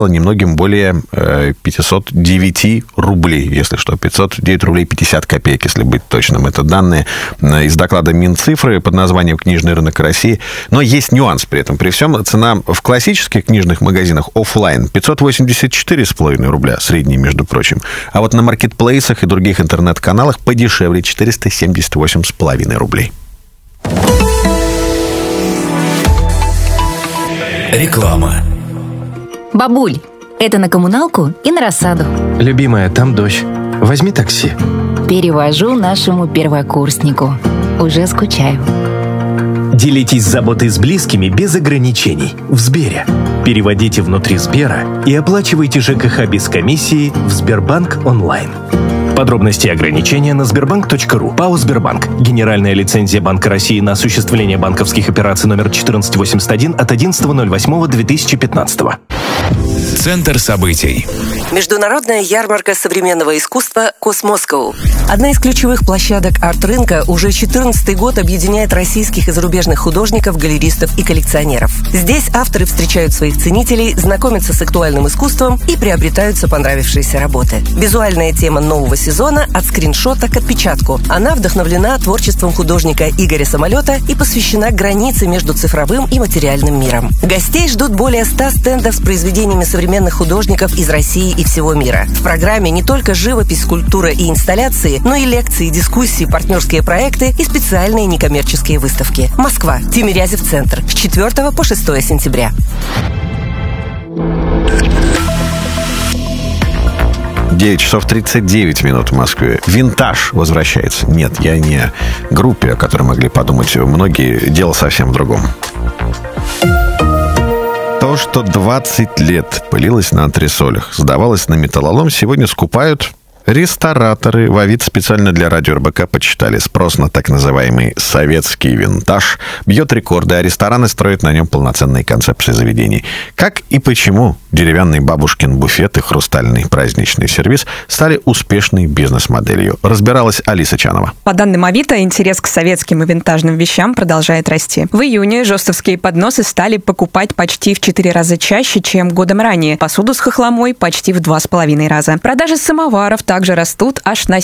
немногим более 509 рублей, если что, 509 рублей 50 копеек, если быть точным. Это данные из доклада Минцифры под названием «Книжный рынок России». Но есть нюанс при этом. При всем цена в классических книжных магазинах офлайн 584,5 рубля, средний, между прочим. А вот на маркетплейсах и других интернет-каналах подешевле 478,5 рублей. Реклама. Бабуль, это на коммуналку и на рассаду. Любимая, там дождь. Возьми такси. Перевожу нашему первокурснику. Уже скучаю. Делитесь заботой с близкими без ограничений в Сбере. Переводите внутри Сбера и оплачивайте ЖКХ без комиссии в Сбербанк онлайн. Подробности и ограничения на sberbank.ru. ПАО «Сбербанк». Генеральная лицензия Банка России на осуществление банковских операций номер 1481 от 11.08.2015. Центр событий. Международная ярмарка современного искусства «Космоскоу». Одна из ключевых площадок арт-рынка уже 14-й год объединяет российских и зарубежных художников, галеристов и коллекционеров. Здесь авторы встречают своих ценителей, знакомятся с актуальным искусством и приобретаются понравившиеся работы. Визуальная тема нового сезона «От скриншота к отпечатку». Она вдохновлена творчеством художника Игоря Самолета и посвящена границе между цифровым и материальным миром. Гостей ждут более 100 стендов с произведениями современных художников из России и всего мира. В программе не только живопись, скульптура и инсталляции, но и лекции, дискуссии, партнерские проекты и специальные некоммерческие выставки. Москва. Тимирязев центр. С 4 по 6 сентября. 9 часов 39 минут в Москве. «Винтаж» возвращается. Нет, я не о группе, о которой могли подумать многие. Дело совсем в другом. То, что 20 лет пылилось на антресолях, сдавалось на металлолом, сегодня скупают рестораторы. В Авито специально для радио РБК подсчитали. Спрос на так называемый советский винтаж бьет рекорды, а рестораны строят на нем полноценные концепции заведений. Как и почему деревянный бабушкин буфет и хрустальный праздничный сервиз стали успешной бизнес-моделью, разбиралась Алиса Чанова. По данным Авито, интерес к советским и винтажным вещам продолжает расти. В июне жостовские подносы стали покупать почти в 4 раза чаще, чем годом ранее. Посуду с хохломой почти в 2,5 раза. Продажи самоваров также растут аж на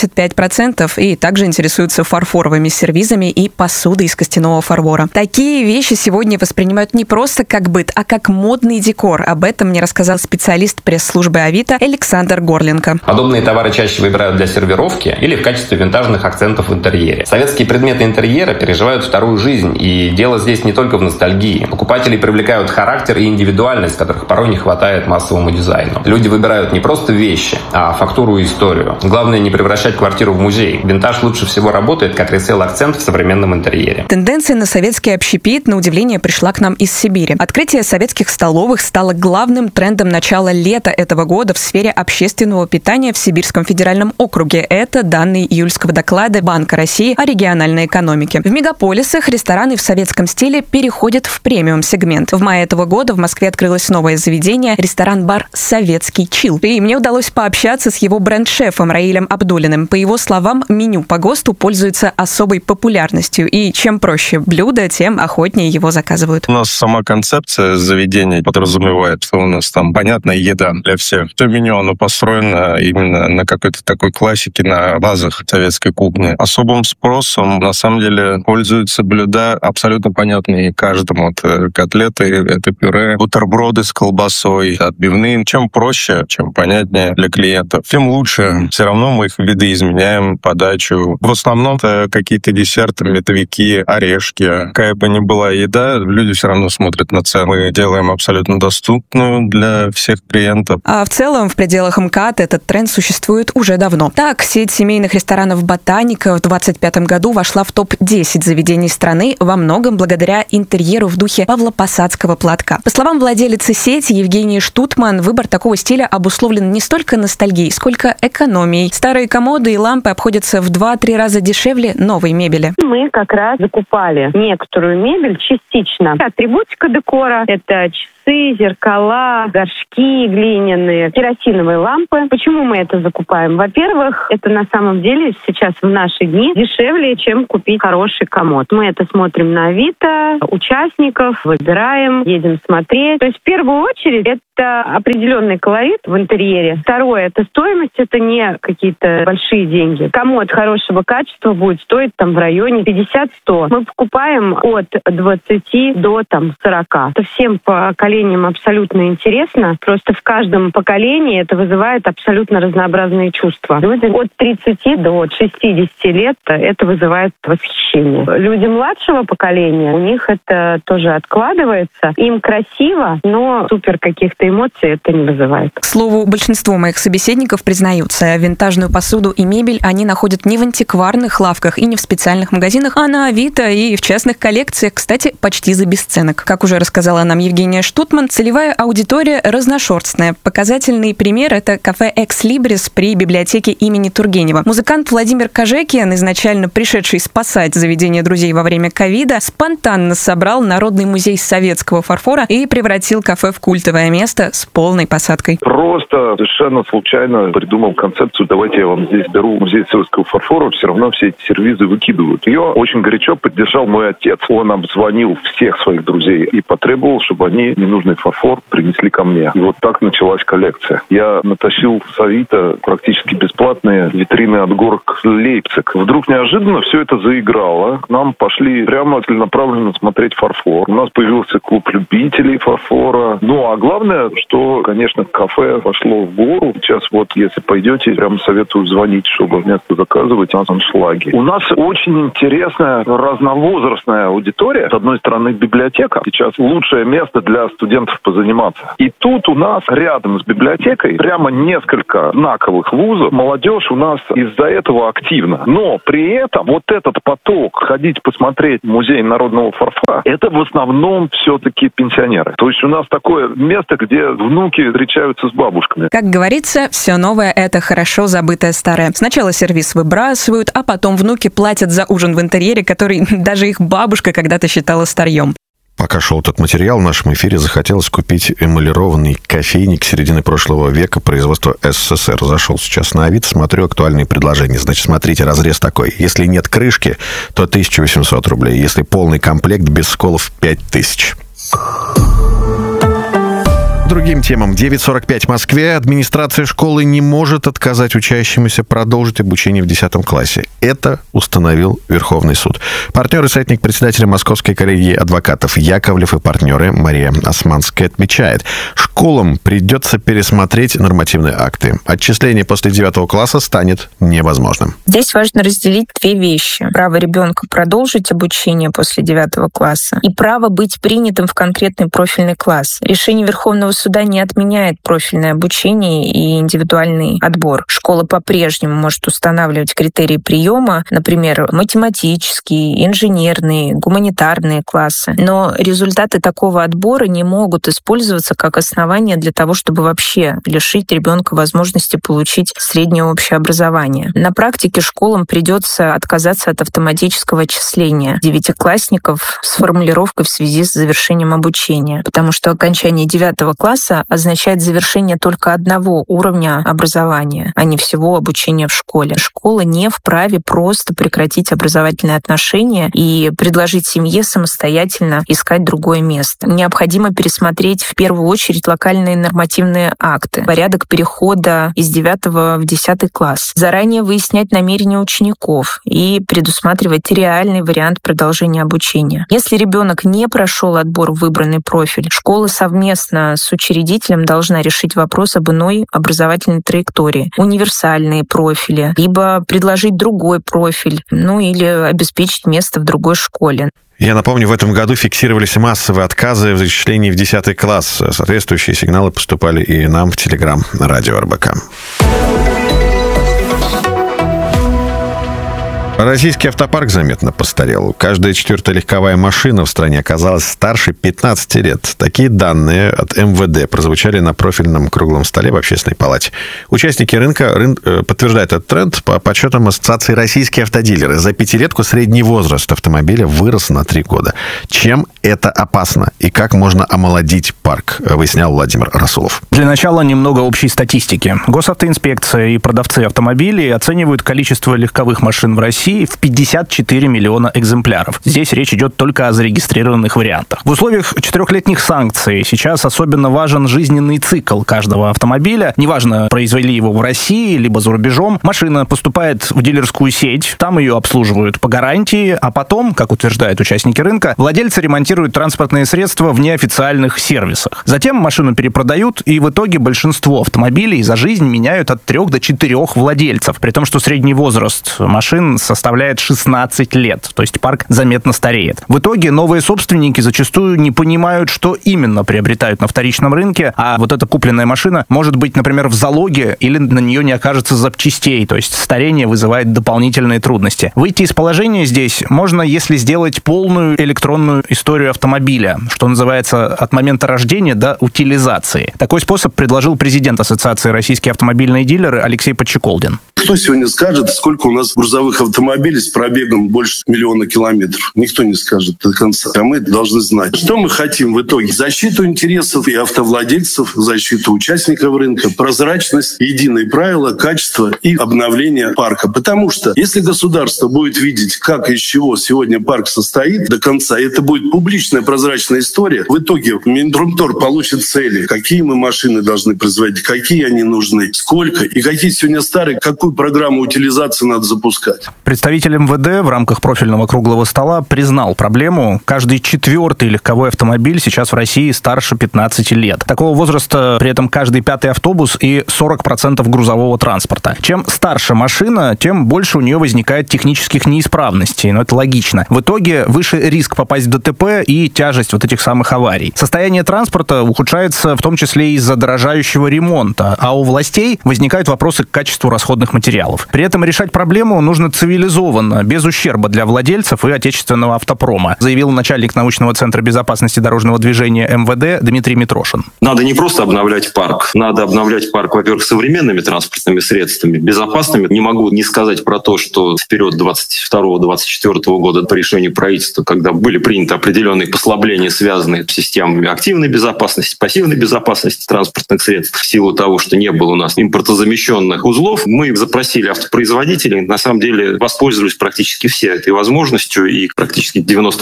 75%, и также интересуются фарфоровыми сервизами и посудой из костяного фарфора. Такие вещи сегодня воспринимают не просто как быт, а как модный декор. Об этом мне рассказал специалист пресс-службы Авито Александр Горленко. Подобные товары чаще выбирают для сервировки или в качестве винтажных акцентов в интерьере. Советские предметы интерьера переживают вторую жизнь, и дело здесь не только в ностальгии. Покупателей привлекают характер и индивидуальность, которых порой не хватает массовому дизайну. Люди выбирают не просто вещи, а фактуру и историю. Главное не превращать квартиру в музей. Винтаж лучше всего работает как ресейл-акцент в современном интерьере. Тенденция на советский общепит, на удивление, пришла к нам из Сибири. Открытие советских столовых стало главным трендом начала лета этого года в сфере общественного питания в Сибирском федеральном округе. Это данные июльского доклада Банка России о региональной экономике. В мегаполисах рестораны в советском стиле переходят в премиум-сегмент. В мае этого года в Москве открылось новое заведение – ресторан-бар «Советский чил». И мне удалось пообщаться с его бренд-шефом Раилем Абдулиным. По его словам, меню по ГОСТу пользуется особой популярностью. И чем проще блюдо, тем охотнее его заказывают. У нас сама концепция заведения подразумевает, что у нас там понятная еда для всех. То меню, оно построено именно на какой-то такой классике, на базах советской кухни. Особым спросом, на самом деле, пользуются блюда абсолютно понятные каждому. Это котлеты, это пюре, бутерброды с колбасой, отбивные. Чем проще, чем понятнее для клиентов, тем лучше. Все равно мы их видоизменяем, подачу. В основном это какие-то десерты, медовики, орешки. Какая бы ни была еда, люди все равно смотрят на цену. Мы делаем абсолютно доступную для всех клиентов. А в целом в пределах МКАД этот тренд существует уже давно. Так, сеть семейных ресторанов «Ботаника» в 2025 году вошла в топ-10 заведений страны во многом благодаря интерьеру в духе Павло-Посадского платка. По словам владелицы сети Евгении Штутман, выбор такого стиля обусловлен не столько ностальгией, сколько экономией. Старые комоды и лампы обходятся в 2-3 раза дешевле новой мебели. Мы как раз закупали некоторую мебель частично. Атрибутика декора – это часы, зеркала, горшки глиняные, керосиновые лампы. Почему мы это закупаем? Во-первых, это на самом деле сейчас в наши дни дешевле, чем купить хороший комод. Мы это смотрим на Авито, участников, выбираем, едем смотреть. То есть в первую очередь это Это определенный колорит в интерьере. Второе, это стоимость, это не какие-то большие деньги. Комод хорошего качества будет стоить там в районе 50-100. Мы покупаем от 20 до 40. Это всем поколениям абсолютно интересно. Просто в каждом поколении это вызывает абсолютно разнообразные чувства. Людям от 30 до 60 лет это вызывает восхищение. Люди младшего поколения, у них это тоже откладывается. Им красиво, но супер каких-то эмоций это не вызывает. К слову, большинство моих собеседников признаются, винтажную посуду и мебель они находят не в антикварных лавках и не в специальных магазинах, а на Авито и в частных коллекциях, кстати, почти за бесценок. Как уже рассказала нам Евгения Штутман, целевая аудитория разношерстная. Показательный пример – это кафе «Экс Либрис» при библиотеке имени Тургенева. Музыкант Владимир Кожекин, изначально пришедший спасать заведение друзей во время ковида, спонтанно собрал Народный музей советского фарфора и превратил кафе в культовое место с полной посадкой. Просто совершенно случайно придумал концепцию: давайте я вам здесь беру музей советского фарфора, все равно все эти сервизы выкидывают. Ее очень горячо поддержал мой отец. Он обзвонил всех своих друзей и потребовал, чтобы они ненужный фарфор принесли ко мне. И вот так началась коллекция. Я натащил с Авито практически бесплатные витрины от горок Лейпциг. Вдруг неожиданно все это заиграло. К нам пошли прямо целенаправленно смотреть фарфор. У нас появился клуб любителей фарфора. Ну, а главное, что, конечно, кафе пошло в гору. Сейчас вот, если пойдете, прямо советую звонить, чтобы место заказывать на аншлаге. У нас очень интересная разновозрастная аудитория. С одной стороны, библиотека. Сейчас лучшее место для студентов позаниматься. И тут у нас рядом с библиотекой прямо несколько знаковых вузов. Молодежь у нас из-за этого активна. Но при этом вот этот поток ходить посмотреть музей народного фарфора, это в основном все-таки пенсионеры. То есть у нас такое место, где внуки встречаются с бабушками. Как говорится, все новое – это хорошо забытое старое. Сначала сервис выбрасывают, а потом внуки платят за ужин в интерьере, который даже их бабушка когда-то считала старьем. Пока шел этот материал, в нашем эфире захотелось купить эмалированный кофейник середины прошлого века производства СССР. Зашел сейчас на Авито, смотрю актуальные предложения. Значит, смотрите, разрез такой. Если нет крышки, то 1800 рублей. Если полный комплект без сколов, 5000. Другим темам. 9:45 в Москве. Администрация школы не может отказать учащимся продолжить обучение в 10 классе. Это установил Верховный суд. Партнер и советник председателя Московской коллегии адвокатов Яковлев и партнеры Мария Османская отмечает, школам придется пересмотреть нормативные акты. Отчисление после 9 класса станет невозможным. Здесь важно разделить две вещи. Право ребенка продолжить обучение после 9 класса и право быть принятым в конкретный профильный класс. Решение Верховного суда не отменяет профильное обучение и индивидуальный отбор. Школа по-прежнему может устанавливать критерии приема, например, математические, инженерные, гуманитарные классы. Но результаты такого отбора не могут использоваться как основание для того, чтобы вообще лишить ребенка возможности получить среднее общее образование. На практике школам придется отказаться от автоматического отчисления девятиклассников с формулировкой в связи с завершением обучения, потому что окончание 9 класса означает завершение только одного уровня образования, а не всего обучения в школе. Школа не вправе просто прекратить образовательные отношения и предложить семье самостоятельно искать другое место. Необходимо пересмотреть в первую очередь локальные нормативные акты, порядок перехода из 9 в 10 класс, заранее выяснять намерения учеников и предусматривать реальный вариант продолжения обучения. Если ребенок не прошел отбор в выбранный профиль, школа совместно с учредителем должна решить вопрос об иной образовательной траектории, универсальные профили, либо предложить другой профиль, или обеспечить место в другой школе. Я напомню, в этом году фиксировались массовые отказы в зачислении в 10 класс. Соответствующие сигналы поступали и нам в Телеграм на радио РБК. Российский автопарк заметно постарел. Каждая 4-я легковая машина в стране оказалась старше 15 лет. Такие данные от МВД прозвучали на профильном круглом столе в Общественной палате. Участники рынка подтверждают этот тренд. По подсчетам Ассоциации «Российские автодилеры», за 5-летку средний возраст автомобиля вырос на 3 года. Чем это опасно и как можно омолодить парк, выяснял Владимир Расулов. Для начала немного общей статистики. Госавтоинспекция и продавцы автомобилей оценивают количество легковых машин в России России в 54 миллиона экземпляров. Здесь речь идет только о зарегистрированных вариантах. В условиях 4-летних санкций сейчас особенно важен жизненный цикл каждого автомобиля. Неважно, произвели его в России, либо за рубежом. Машина поступает в дилерскую сеть, там ее обслуживают по гарантии, а потом, как утверждают участники рынка, владельцы ремонтируют транспортные средства в неофициальных сервисах. Затем машину перепродают, и в итоге большинство автомобилей за жизнь меняют от 3 до 4 владельцев, при том, что средний возраст машин составляет 16 лет, то есть парк заметно стареет. В итоге новые собственники зачастую не понимают, что именно приобретают на вторичном рынке, а вот эта купленная машина может быть, например, в залоге или на нее не окажется запчастей, то есть старение вызывает дополнительные трудности. Выйти из положения здесь можно, если сделать полную электронную историю автомобиля, что называется, от момента рождения до утилизации. Такой способ предложил президент Ассоциации «Российские автомобильные дилеры» Алексей Подчеколдин. Кто сегодня скажет, сколько у нас грузовых автомобилей с пробегом больше 1 миллиона километров? Никто не скажет до конца. А мы должны знать. Что мы хотим в итоге? Защиту интересов и автовладельцев, защиту участников рынка, прозрачность, единые правила, качество и обновление парка. Потому что если государство будет видеть, как и из чего сегодня парк состоит до конца, это будет публичная прозрачная история, в итоге Минпромторг получит цели, какие мы машины должны производить, какие они нужны, сколько и какие сегодня старые, какую программу утилизации надо запускать. Представитель МВД в рамках профильного круглого стола признал проблему. Каждый 4-й легковой автомобиль сейчас в России старше 15 лет. Такого возраста при этом каждый 5-й автобус и 40% грузового транспорта. Чем старше машина, тем больше у нее возникает технических неисправностей. Но это логично. В итоге выше риск попасть в ДТП и тяжесть вот этих самых аварий. Состояние транспорта ухудшается в том числе из-за дорожающего ремонта, а у властей возникают вопросы к качеству расходных материалов. При этом решать проблему нужно цивилизованно, без ущерба для владельцев и отечественного автопрома, заявил начальник научного центра безопасности дорожного движения МВД Дмитрий Митрошин. Надо не просто обновлять парк. Надо обновлять парк, во-первых, современными транспортными средствами, безопасными. Не могу не сказать про то, что в период 22-24 года по решению правительства, когда были приняты определенные послабления, связанные с системами активной безопасности, пассивной безопасности транспортных средств, в силу того, что не было у нас импортозамещенных узлов, мы запросили автопроизводителей. На самом деле воспользовались практически все этой возможностью, и практически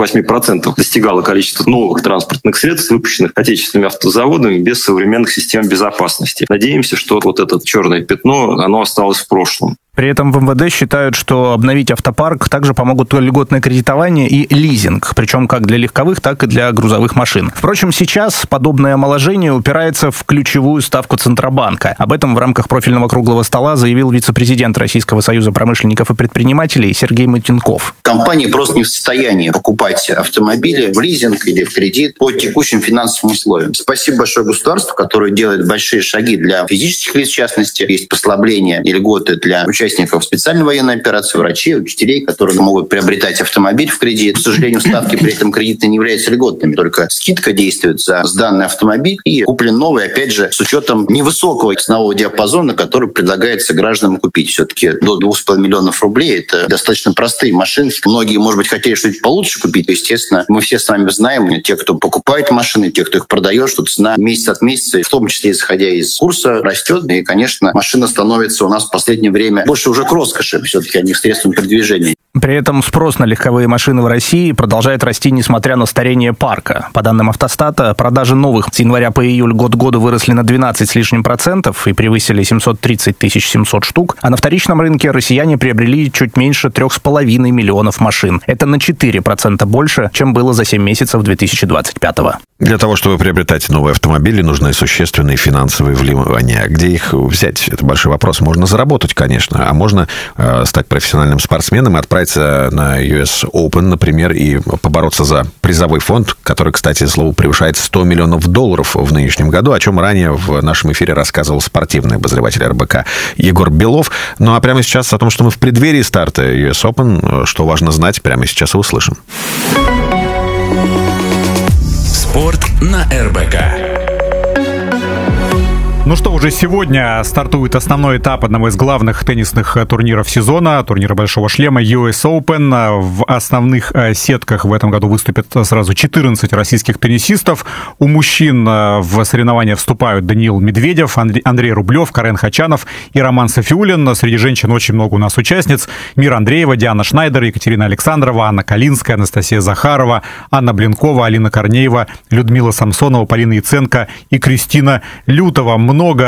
98% достигало количество новых транспортных средств, выпущенных отечественными автозаводами без современных систем безопасности. Надеемся, что вот это черное пятно, оно осталось в прошлом. При этом в МВД считают, что обновить автопарк также помогут льготное кредитование и лизинг, причем как для легковых, так и для грузовых машин. Впрочем, сейчас подобное омоложение упирается в ключевую ставку Центробанка. Об этом в рамках профильного круглого стола заявил вице-президент Российского союза промышленников и предпринимателей Сергей Матенков. Компании просто не в состоянии покупать автомобили в лизинг или в кредит по текущим финансовым условиям. Спасибо большое государству, которое делает большие шаги для физических лиц, в частности. Есть послабления и льготы для участников специальной военной операции, врачей, учителей, которые могут приобретать автомобиль в кредит. К сожалению, ставки при этом кредита не являются льготными. Только скидка действует за сданный автомобиль и куплен новый, опять же, с учетом невысокого ценового диапазона, который предлагается гражданам купить. Все-таки до 2,5 миллионов рублей это достаточно простые машины. Многие, может быть, хотели что-нибудь получше купить. Естественно, мы все с вами знаем, те, кто покупает машины, те, кто их продает, что цена месяц от месяца, в том числе исходя из курса, растет. И, конечно, машина становится у нас в последнее время больше уже к роскоши, все-таки, а не к средствам передвижения. При этом спрос на легковые машины в России продолжает расти, несмотря на старение парка. По данным Автостата, продажи новых с января по июль год к году выросли на 12 с лишним процентов и превысили 730 700 штук, а на вторичном рынке россияне приобрели чуть меньше 3,5 миллионов машин. Это на 4% больше, чем было за 7 месяцев 2025-го. Для того, чтобы приобретать новые автомобили, нужны существенные финансовые вливания. Где их взять? Это большой вопрос. Можно заработать, конечно, а можно стать профессиональным спортсменом и отправиться на US Open, например, и побороться за призовой фонд, который, кстати, слово превышает $100 миллионов в нынешнем году, о чем ранее в нашем эфире рассказывал спортивный обозреватель РБК Егор Белов. Ну а прямо сейчас о том, что мы в преддверии старта US Open, что важно знать, прямо сейчас и услышим. Спорт на РБК. Ну что, уже сегодня стартует основной этап одного из главных теннисных турниров сезона, турнира Большого шлема US Open. В основных сетках в этом году выступят сразу 14 российских теннисистов. У мужчин в соревнования вступают Даниил Медведев, Андрей Рублев, Карен Хачанов и Роман Софиуллин. Среди женщин очень много у нас участниц. Мира Андреева, Диана Шнайдер, Екатерина Александрова, Анна Калинская, Анастасия Захарова, Анна Блинкова, Алина Корнеева, Людмила Самсонова, Полина Яценко и Кристина Лютова. Много